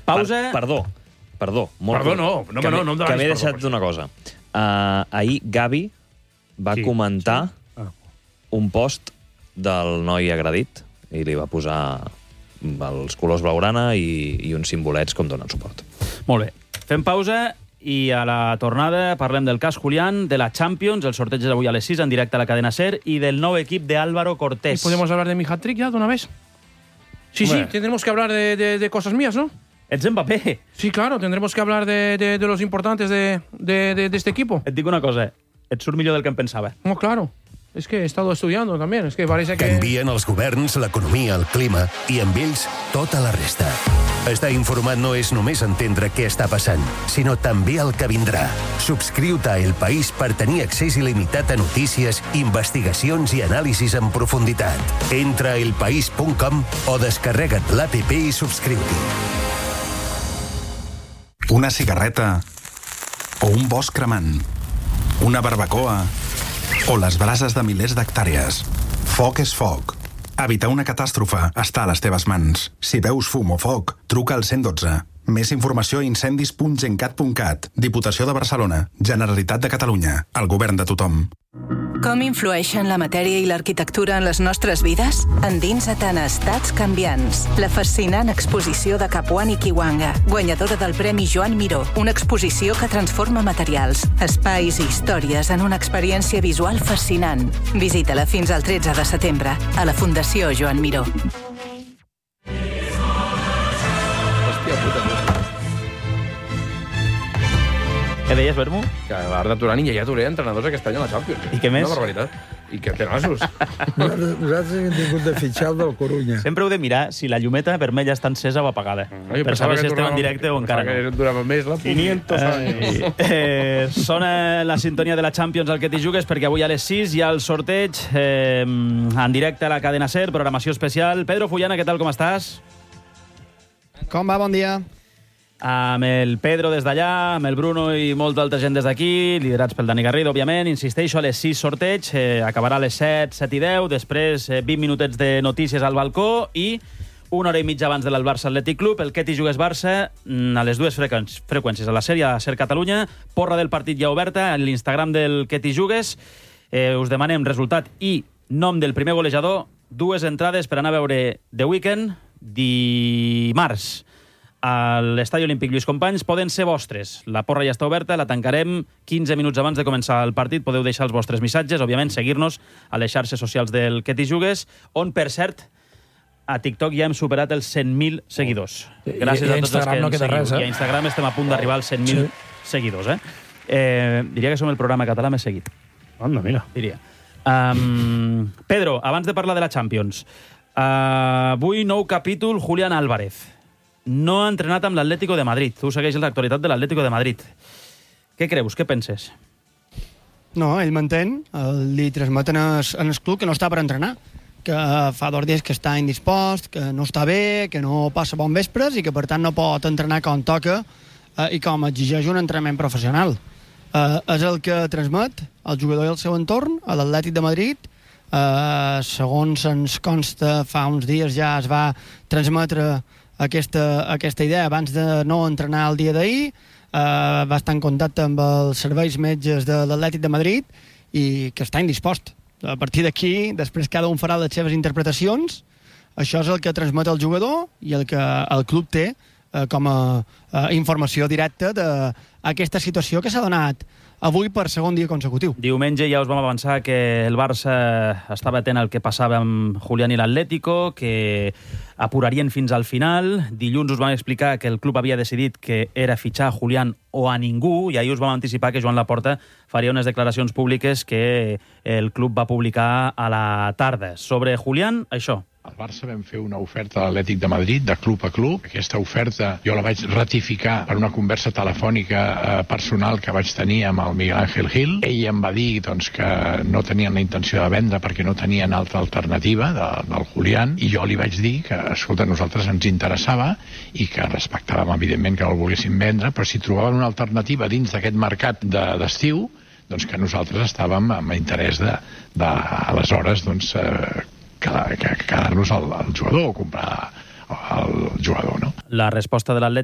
Pausa... Perdó. Perdó, no em demanis que m'he perdó. deixat d'una cosa. Ahir Gavi va comentar un post del noi agredit i li va posar els colors blaugrana i uns simbolets com donen suport. Molt bé. Fem pausa i a la tornada parlem del cas Julián, de la Champions, el sorteig és avui a les 6 en directe a la cadena SER, i del nou equip de Álvaro Cortés. ¿Y podemos hablar de mi hat-trick ya de una vez? Sí, tendremos que hablar de cosas mías, ¿no? Ets Mbappé. Sí, claro, tendremos que hablar de los importantes de este equipo. Et dic una cosa, et surt millor del que em pensava. No, claro. Es que he estado estudiando también, es que parece que... Canvien els governs, l'economia, el clima i amb ells tota la resta. Estar informat no és només entendre què està passant, sinó també el que vindrà. Subscriu-te a El País per tenir accés il·limitat a notícies, investigacions i anàlisis en profunditat. Entra a elpaís.com o descarrega't l'APP i subscriu-t'hi. Una cigarreta o un bosc cremant, una barbacoa o les brases de milers d'hectàrees. Foc és foc. Evitar una catàstrofe està a les teves mans. Si veus fum o foc, truca al 112. Més informació a incendis.gencat.cat. Diputació de Barcelona. Generalitat de Catalunya. El govern de tothom. Com influeixen la matèria i l'arquitectura en les nostres vides? Endinsa't en Estats canviants. La fascinant exposició de Capuán i Kiwanga, guanyadora del Premi Joan Miró. Una exposició que transforma materials, espais i històries en una experiència visual fascinant. Visita-la fins al 13 de setembre a la Fundació Joan Miró. Què deies, Bermu? Que l'Arda Turán i Yaya Touré, entrenadors aquest any a la Champions. I què més? Una barbaritat. I que té nassos. Nosaltres hem tingut de fitxar el del Corunya. Sempre heu de mirar si la llumeta vermella està encesa o apagada. Per saber si estem en directe o encara no. Que durava més la 500 anys. Sona la sintonia de la Champions al que t'hi jugues, perquè avui a les 6 hi ha el sorteig en directe a la cadena SER, programació especial. Pedro Fullana, què tal, com estàs? Com va? Bon dia. Amb el Pedro des d'allà, amb el Bruno i molta altra gent des d'aquí, liderats pel Dani Garrido, òbviament. Insisteixo, a les 6 sorteig, acabarà a les 7, 7 i 10, després 20 minutets de notícies al balcó i una hora i mitja abans de l'Barça Atlètic Club, el que t'hi jugues Barça, a les dues freqüències, a la sèrie a Ser Catalunya, porra del partit ja oberta, en l'Instagram del que t'hi jugues, us demanem resultat i nom del primer golejador, dues entrades per anar a veure The Weeknd dimarts a l'Estadi Olímpic Lluís Companys poden ser vostres. La porra ja està oberta, la tancarem 15 minuts abans de començar el partit. Podeu deixar els vostres missatges, òbviament, seguir-nos a les xarxes socials del que t'hi jugues, on, per cert, a TikTok ja hem superat els 100.000 seguidors. Gràcies a tots els que ens seguiu. I a Instagram estem a punt d'arribar als 100.000 seguidors. Diria que som el programa català més seguit. Anda, mira. Diria. Pedro, abans de parlar de la Champions, avui nou capítol, Julián Álvarez. No ha entrenat amb l'Atlético de Madrid. Tu segueixes l'actualitat de l'Atlético de Madrid. Què creus? Què penses? No, ell m'entén. Li transmeten en el club que no està per entrenar, que fa 2 dies que està indispost, que no està bé, que no passa bon vespres i que, per tant, no pot entrenar com toca i com exigeix un entrenament professional. És el que transmet el jugador i el seu entorn a l'Atlètic de Madrid. Segons ens consta, fa uns dies ja es va transmetre aquesta idea abans de no entrenar el dia d'ahir. Va estar en contacte amb els serveis metges de l'Atlètic de Madrid i que està indispost. A partir d'aquí, després cada un farà les seves interpretacions. Això és el que transmet el jugador i el que el club té com a informació directa d'aquesta situació que s'ha donat avui per segon dia consecutiu. Diumenge ja us vam avançar que el Barça estava atent al que passava amb Julián i l'Atlético, que apurarien fins al final. Dilluns us vam explicar que el club havia decidit que era fitxar a Julián o a ningú, i ahir us vam anticipar que Joan Laporta faria unes declaracions públiques que el club va publicar a la tarda. Sobre Julián, això. Al Barça vam fer una oferta a l'Atlètic de Madrid, de club a club. Aquesta oferta jo la vaig ratificar per una conversa telefònica personal que vaig tenir amb el Miguel Ángel Gil. Ell em va dir que no tenien la intenció de vendre perquè no tenien altra alternativa del Julián, i jo li vaig dir que, escolta, a nosaltres ens interessava i que respectàvem, evidentment, que el volguessin vendre, però si trobaven una alternativa dins d'aquest mercat d'estiu, doncs que nosaltres estàvem amb interès aleshores, quedar-nos al jugador o comprar el jugador, no? La resposta de l'Atlètic